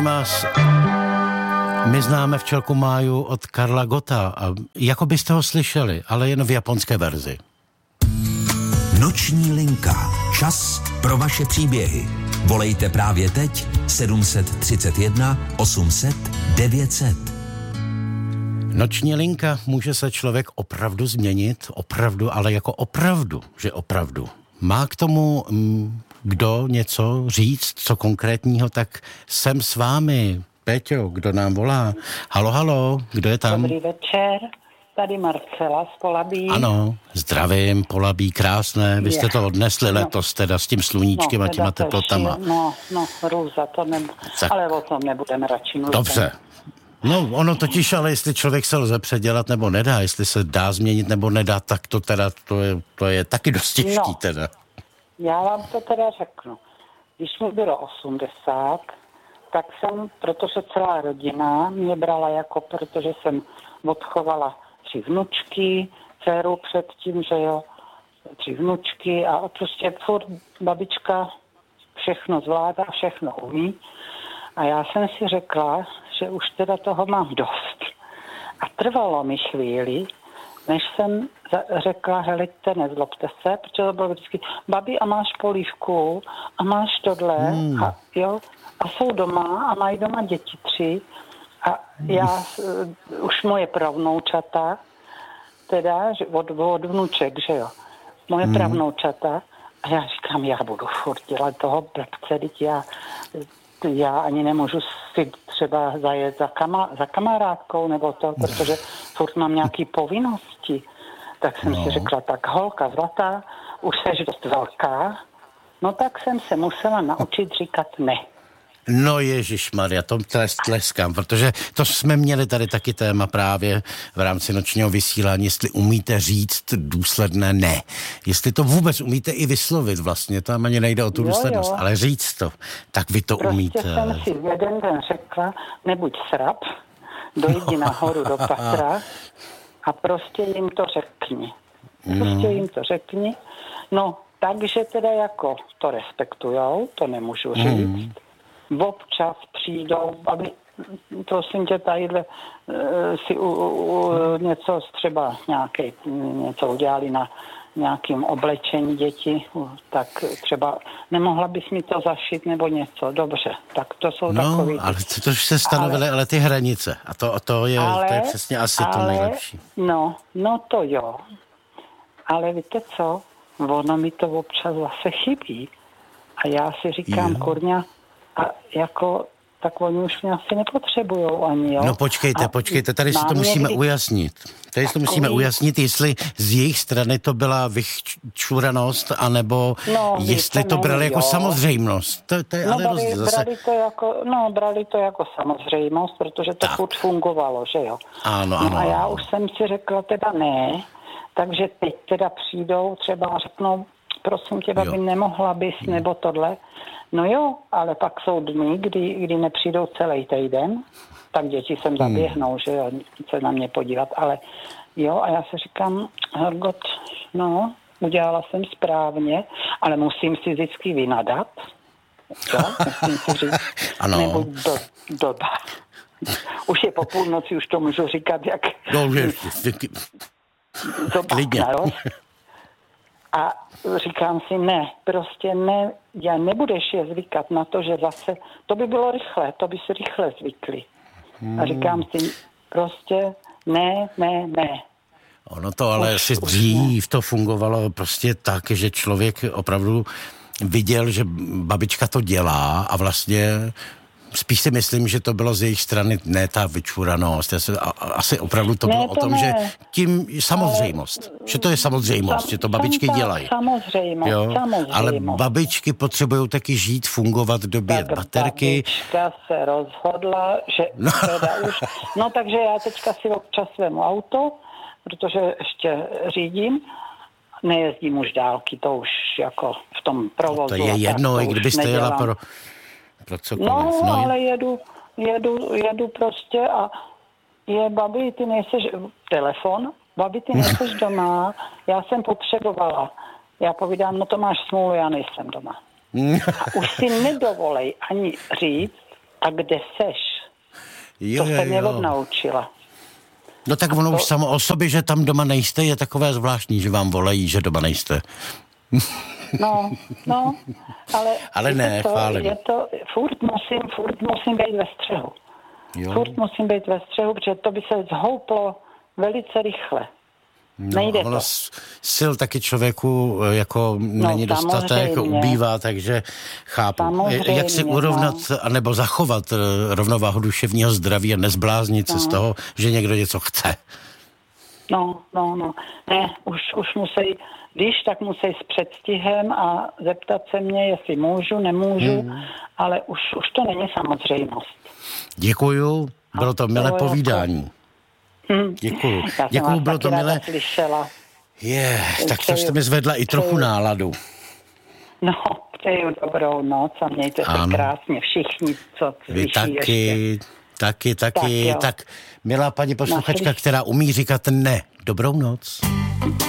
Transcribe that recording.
My známe Včelku Máju od Karla Gotta a jako byste ho slyšeli, ale jen v japonské verzi. Noční linka. Čas pro vaše příběhy. Volejte právě teď 731 800 900. Noční linka, může se člověk opravdu změnit, opravdu, ale jako opravdu, že opravdu. Má k tomu kdo něco říct, co konkrétního, tak jsem s vámi. Péťo, kdo nám volá? Halo, kdo je tam? Dobrý večer, tady Marcela z Polabí. Ano, zdravím, Polabí, krásné. Vy jste to odnesli letos teda s tím sluníčkem a těma teplotama. Růza, to ale o tom nebudeme radši mluvit. Dobře. No, ono totiž, ale jestli člověk se lze předělat nebo nedá, jestli se dá změnit nebo nedá, tak to teda, to je taky dost těžký teda. Já vám to teda řeknu. Když mi bylo 80, tak jsem, protože celá rodina mě brala jako, protože jsem odchovala 3 vnučky, dceru předtím, že jo, 3 vnučky a prostě furt babička všechno zvládá, všechno umí. A já jsem si řekla, že už teda toho mám dost. A trvalo mi chvíli, než jsem řekla, helejte, nezlobte se, protože to bylo vždycky, babi, a máš polívku, a máš tohle, a jo, a jsou doma, a mají doma děti 3, a já, už moje pravnoučata, teda, že od vnuček, že jo, moje pravnoučata, a já říkám, já budu furt dělat toho blbce, já ani nemůžu si třeba zajet za kamarádkou nebo to, protože furt mám nějaký povinnosti. Tak jsem si řekla, tak holka zlatá, už seš dost velká, no tak jsem se musela naučit říkat ne. No ježišmarja, to tleskám, protože to jsme měli tady taky téma právě v rámci nočního vysílání, jestli umíte říct důsledné ne. Jestli to vůbec umíte i vyslovit vlastně, tam ani nejde o tu důslednost, ale říct to, tak vy to umíte. Prostě jsem si jeden den řekla, nebuď srab, dojdi nahoru do patra a prostě jim to řekni. No, takže teda jako to respektujou, to nemůžu říct. Občas přijdou, aby, prosím tě, tadyhle si něco třeba něco udělali na nějakým oblečení děti, tak třeba nemohla bys mi to zašít nebo něco, dobře, tak to jsou takový... No, ale to už se stanovily, ale ty hranice, a to je přesně asi to nejlepší. No to jo, ale víte co, ono mi to občas zase chybí a já si říkám, kurňa, a jako, tak oni už mě asi nepotřebujou ani, jo. No počkejte, tady si to musíme ujasnit. Ujasnit, jestli z jejich strany to byla vyčuranost, anebo jestli to brali jako samozřejmost. To je ale rozdíl zase. Brali to jako samozřejmost, protože to furt fungovalo, že jo. Ano. A já už jsem si řekla teda ne, takže teď teda přijdou, třeba řeknou, prosím tě, aby nemohla bys, nebo tohle. No jo, ale pak jsou dny, kdy nepřijdou celý týden, tak děti sem zaběhnou, že jo, se na mě podívat, ale jo, a já se říkám, Hergot, no, udělala jsem správně, ale musím si vždycky vynadat, jo, musím si říct, nebo blbá. Už je po půlnoci, už to můžu říkat, jak... Klidně. A říkám si, prostě ne, já nebudeš je zvykat na to, že zase, to by bylo rychle, to by si rychle zvykli. A říkám si, prostě ne. Ono to ale si dřív to fungovalo prostě tak, že člověk opravdu viděl, že babička to dělá a vlastně spíš si myslím, že to bylo z jejich strany ne ta vyčuranost. Asi opravdu to bylo o tom, že tím samozřejmost. Že to je samozřejmost, že to babičky dělají. Samozřejmost. Ale babičky potřebují taky žít, fungovat, dobíjet baterky. Babička se rozhodla, že teda už... No takže já teďka si občas svém auto, protože ještě řídím, nejezdím už dálky, to už jako v tom provozu. To je jedno, i kdybyste jela pro cokoliv. Ale jedu prostě a babi, ty nejseš, telefon, babi, ty nejseš doma, já jsem potřebovala. Já povídám, no to máš smůlu, já nejsem doma. A už si nedovolej ani říct, a kde seš? To se mě odnaučila. No tak ono už samo o sobě, že tam doma nejste, je takové zvláštní, že vám volají, že doma nejste. No, ale ne, chválím. Je to, furt musím být ve střehu. Jo. Furt musím být ve střehu, protože to by se zhouplo velice rychle. Nejde to. Sil taky člověku jako není dostatek, ubývá, takže chápu. Samozřejmě, jak si urovnat, anebo zachovat rovnováhu duševního zdraví a nezbláznit se z toho, že někdo něco chce. No. Ne, už musí, když tak musí s předstihem a zeptat se mě, jestli můžu, nemůžu, ale už to není samozřejmost. Děkuju, bylo to milé povídání. Děkuju, bylo to milé. Tak to jste mi zvedla i trochu náladu. No, přeju dobrou noc a mějte se krásně všichni, co slyší ještě. Taky. Tak, milá paní posluchačka, která umí říkat ne. Dobrou noc.